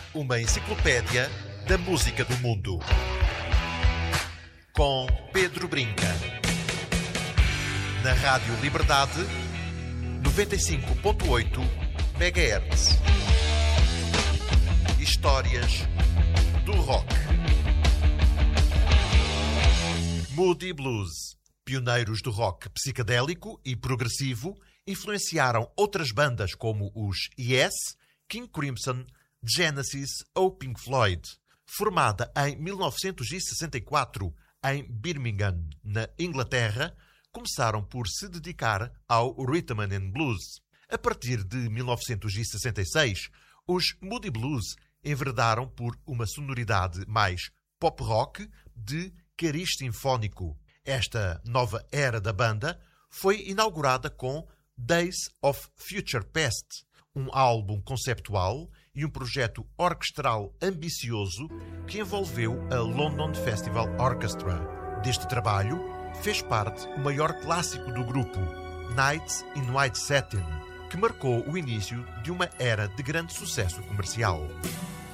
Uma enciclopédia da música do mundo. Com Pedro Brinca. Na Rádio Liberdade, 95.8 MHz. Histórias do rock. Moody Blues. Pioneiros do rock psicadélico e progressivo, influenciaram outras bandas como os Yes, King Crimson, Genesis ou Pink Floyd. Formada em 1964 em Birmingham, na Inglaterra, começaram por se dedicar ao rhythm and blues. A partir de 1966, os Moody Blues enveredaram por uma sonoridade mais pop-rock de cariz sinfónico. Esta nova era da banda foi inaugurada com Days of Future Past, um álbum conceptual e um projeto orquestral ambicioso que envolveu a London Festival Orchestra. Deste trabalho fez parte o maior clássico do grupo, Nights in White Satin, que marcou o início de uma era de grande sucesso comercial.